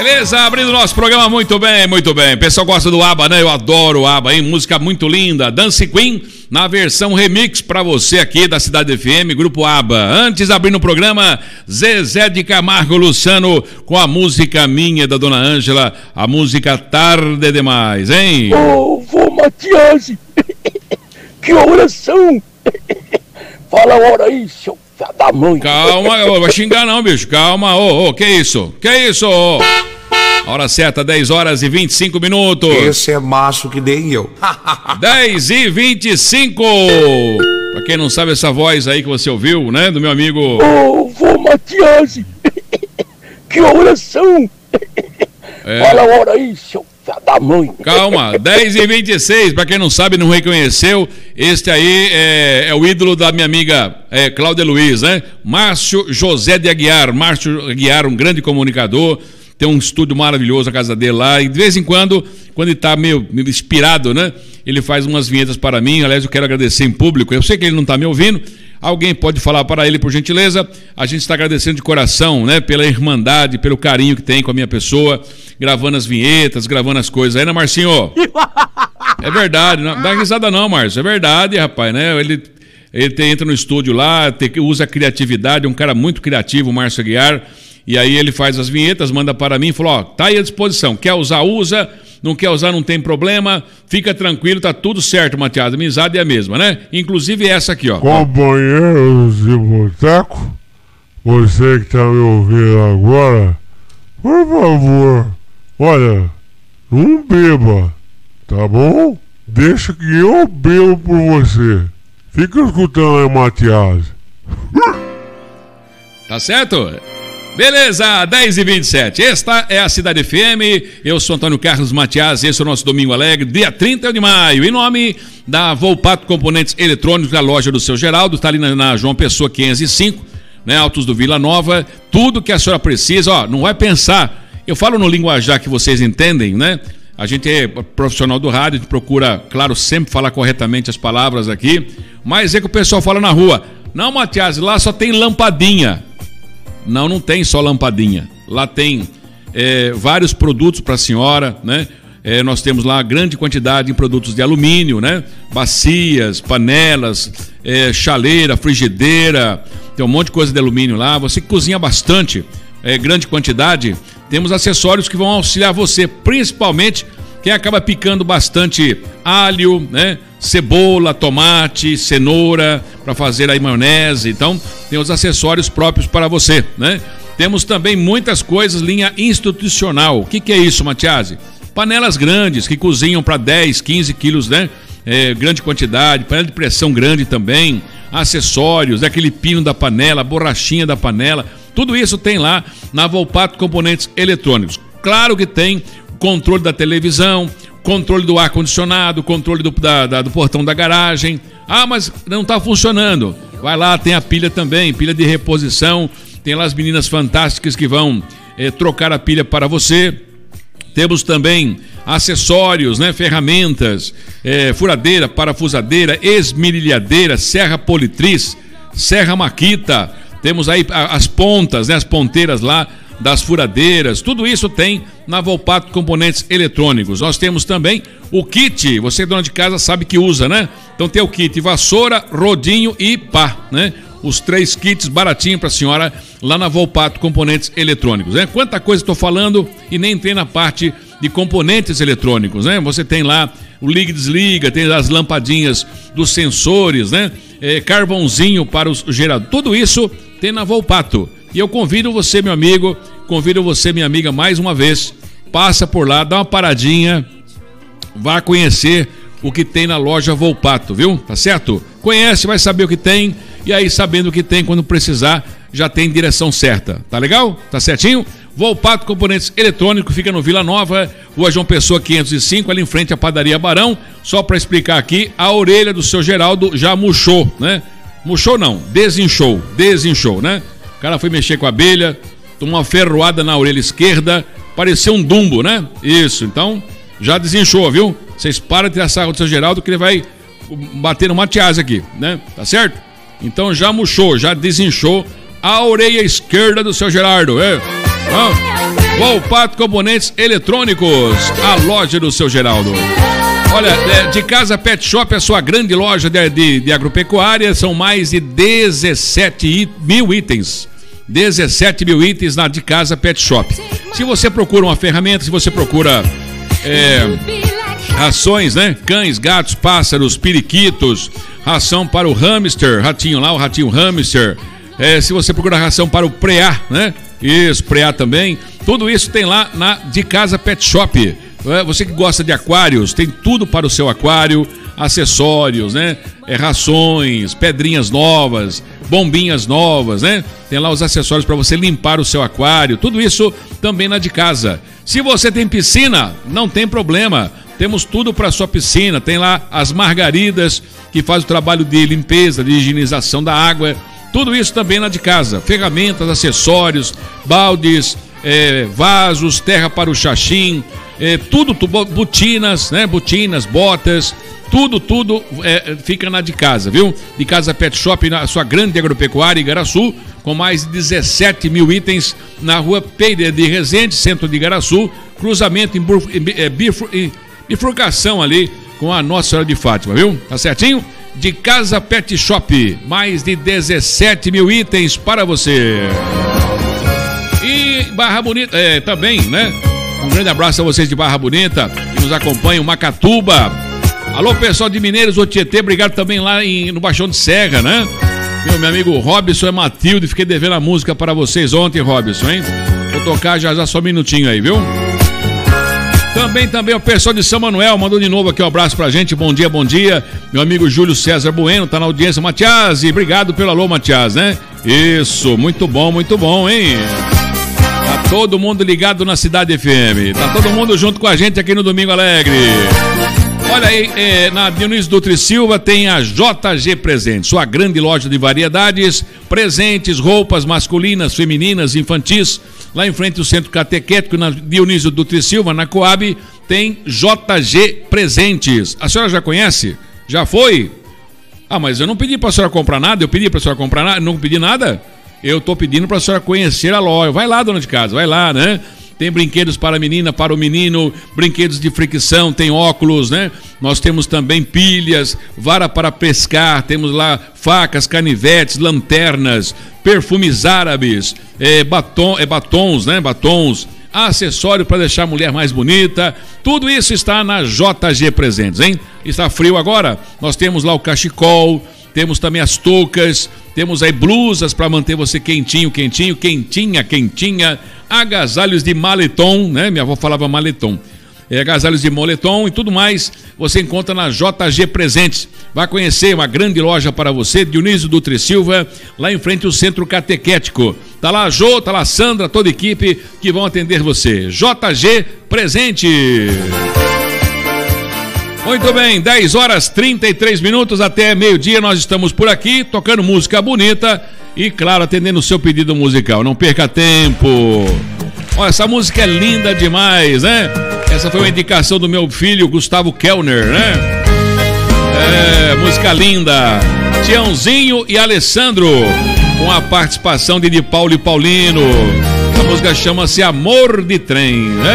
Beleza, abrindo o nosso programa, muito bem, muito bem. O pessoal gosta do ABBA, né? Eu adoro o ABBA, hein? Música muito linda. Dance Queen, na versão remix pra você aqui da Cidade FM, Grupo ABBA. Antes, abrindo o programa, Zezé de Camargo Luciano com a música minha da Dona Ângela, a música Tarde Demais, hein? Ô, vô Matias, que oração! Fala a hora aí, seu filho da mãe. Calma, vai xingar não, bicho, calma. Que isso? Que isso? Hora certa, 10 horas e 25 minutos. Esse é macho que nem eu. 10 e 25. Pra quem não sabe, essa voz aí que você ouviu, né, do meu amigo... Ô, vô Matias, que oração! Fala a hora aí, seu filho da mãe. Calma, 10 e 26, pra quem não sabe, não reconheceu, este aí é o ídolo da minha amiga Cláudia Luiz, né? Márcio José de Aguiar. Márcio Aguiar, um grande comunicador, tem um estúdio maravilhoso na casa dele lá, e de vez em quando ele tá meio inspirado, né? Ele faz umas vinhetas para mim. Aliás, eu quero agradecer em público, eu sei que ele não tá me ouvindo. Alguém pode falar para ele, por gentileza? A gente está agradecendo de coração, né? Pela irmandade, pelo carinho que tem com a minha pessoa, gravando as vinhetas, gravando as coisas aí, né, Marcinho? É verdade, não dá risada não, Márcio, é verdade, rapaz, né? Ele entra no estúdio lá, usa a criatividade, é um cara muito criativo, o Márcio Aguiar, e aí ele faz as vinhetas, manda para mim e falou, ó, tá aí à disposição, quer usar, usa, não quer usar, não tem problema, fica tranquilo, tá tudo certo, Matias, a amizade é a mesma, né? Inclusive essa aqui, ó. Companheiros de boteco, você que tá me ouvindo agora, por favor, olha, não beba, tá bom? Deixa que eu bebo por você. Fica escutando aí, Matias. Tá certo? Beleza, 10 e 27. Esta é a Cidade FM. Eu sou Antônio Carlos Matias. Esse é o nosso Domingo Alegre, dia 30 de maio. Em nome da Volpato Componentes Eletrônicos, a loja do seu Geraldo, está ali na João Pessoa 505, né? Altos do Vila Nova. Tudo que a senhora precisa, ó, não vai pensar. Eu falo no linguajar que vocês entendem, né? A gente é profissional do rádio, a gente procura, claro, sempre falar corretamente as palavras aqui, mas é que o pessoal fala na rua. Não, Matias, lá só tem lampadinha. Não, não tem só lampadinha. Lá tem vários produtos para a senhora, né? Nós temos lá grande quantidade de produtos de alumínio, né? Bacias, panelas, chaleira, frigideira, tem um monte de coisa de alumínio lá. Você que cozinha bastante, grande quantidade, temos acessórios que vão auxiliar você, principalmente quem acaba picando bastante alho, né? Cebola, tomate, cenoura, para fazer aí maionese. Então, tem os acessórios próprios para você, né? Temos também muitas coisas, linha institucional. O que é isso, Matias? Panelas grandes que cozinham para 10, 15 quilos, né? Grande quantidade, panela de pressão grande também, acessórios, aquele pino da panela, borrachinha da panela, tudo isso tem lá na Volpato Componentes Eletrônicos. Claro que tem controle da televisão, controle do ar-condicionado, controle do portão da garagem. Ah, mas não está funcionando. Vai lá, tem a pilha também, pilha de reposição. Tem lá as meninas fantásticas que vão trocar a pilha para você. Temos também acessórios, né? Ferramentas, furadeira, parafusadeira, esmerilhadeira, serra politriz, serra maquita. Temos aí as pontas, né? As ponteiras lá das furadeiras, tudo isso tem na Volpato Componentes Eletrônicos. Nós temos também o kit, você dona de casa sabe que usa, né? Então tem o kit vassoura, rodinho e pá, né? Os 3 kits baratinho pra senhora lá na Volpato Componentes Eletrônicos, né? Quanta coisa estou falando e nem entrei na parte de componentes eletrônicos, né? Você tem lá o liga e desliga, tem as lampadinhas dos sensores, né? Carvãozinho para os geradores, tudo isso tem na Volpato. E eu convido você, meu amigo, convido você, minha amiga, mais uma vez, passa por lá, dá uma paradinha, vá conhecer o que tem na loja Volpato, viu? Tá certo? Conhece, vai saber o que tem, e aí sabendo o que tem, quando precisar, já tem direção certa. Tá legal? Tá certinho? Volpato Componentes Eletrônicos, fica no Vila Nova, Rua João Pessoa 505, ali em frente à Padaria Barão. Só para explicar aqui, a orelha do seu Geraldo já murchou, né? Murchou não, desinchou, né? O cara foi mexer com a abelha, tomou uma ferroada na orelha esquerda, parecia um dumbo, né? Isso, então já desinchou, viu? Vocês param de tirar sarro do seu Geraldo que ele vai bater no Matias aqui, né? Tá certo? Então já murchou, já desinchou a orelha esquerda do seu Gerardo. Volpato Componentes Eletrônicos, a loja do seu Geraldo. Olha, de Casa Pet Shop, a sua grande loja de agropecuária, são mais de 17 mil itens. 17 mil itens na De Casa Pet Shop. Se você procura uma ferramenta, se você procura rações, né? Cães, gatos, pássaros, periquitos, ração para o hamster, ratinho lá, o ratinho hamster. Se você procura ração para o preá, né? Isso, preá também. Tudo isso tem lá na De Casa Pet Shop. Você que gosta de aquários, tem tudo para o seu aquário, acessórios, né? Rações, pedrinhas novas, bombinhas novas, né? Tem lá os acessórios para você limpar o seu aquário, tudo isso também na De Casa. Se você tem piscina, não tem problema. Temos tudo para sua piscina. Tem lá as margaridas que faz o trabalho de limpeza, de higienização da água. Tudo isso também na De Casa. Ferramentas, acessórios, baldes, vasos, terra para o xaxim, tudo, botinas, né? Botinas, botas, tudo fica na De Casa, viu? De Casa Pet Shop, na sua grande agropecuária em Igaraçu, com mais de 17 mil itens na rua Pereira de Resende, centro de Igaraçu, cruzamento em bifurcação ali com a Nossa Senhora de Fátima, viu? Tá certinho? De Casa Pet Shop, mais de 17 mil itens para você. E Barra Bonita, também, né? Um grande abraço a vocês de Barra Bonita, que nos acompanham, Macatuba. Alô, pessoal de Mineiros, o Tietê, obrigado também lá no Baixão de Serra, né? Meu amigo Robson e Matilde, fiquei devendo a música para vocês ontem, Robson, hein? Vou tocar já só um minutinho aí, viu? Também o pessoal de São Manuel mandou de novo aqui um abraço pra gente, bom dia. Meu amigo Júlio César Bueno tá na audiência, Matias, obrigado pelo alô, Matias, né? Isso, muito bom, hein? Tá todo mundo ligado na Cidade FM, tá todo mundo junto com a gente aqui no Domingo Alegre. Olha aí, na Dionísio Dutra e Silva tem a JG Presentes, sua grande loja de variedades, presentes, roupas masculinas, femininas, infantis. Lá em frente ao Centro Catequético, na Dionísio Dutra e Silva, na Coab, tem JG Presentes. A senhora já conhece? Já foi? Ah, mas eu não pedi para a senhora comprar nada, eu pedi para a senhora comprar nada, não pedi nada? Eu estou pedindo para a senhora conhecer a loja. Vai lá, dona de casa, vai lá, né? Tem brinquedos para a menina, para o menino, brinquedos de fricção, tem óculos, né? Nós temos também pilhas, vara para pescar, temos lá facas, canivetes, lanternas, perfumes árabes, batons, né? Batons, acessório para deixar a mulher mais bonita. Tudo isso está na JG Presentes, hein? Está frio agora? Nós temos lá o cachecol, temos também as toucas, temos aí blusas para manter você quentinha, agasalhos de maletom, né? Minha avó falava maletom. Agasalhos de moletom e tudo mais, você encontra na JG Presentes. Vai conhecer uma grande loja para você, Dionísio Dutra e Silva, lá em frente ao Centro Catequético. Tá lá a Jô, tá lá a Sandra, toda a equipe que vão atender você. JG Presente. Muito bem, 10 horas 33 minutos até meio-dia, nós estamos por aqui, tocando música bonita e, claro, atendendo o seu pedido musical. Não perca tempo. Olha, essa música é linda demais, né? Essa foi uma indicação do meu filho, Gustavo Kellner, né? Música linda. Tiãozinho e Alessandro, com a participação de Paulo e Paulino. A música chama-se Amor de Trem, né?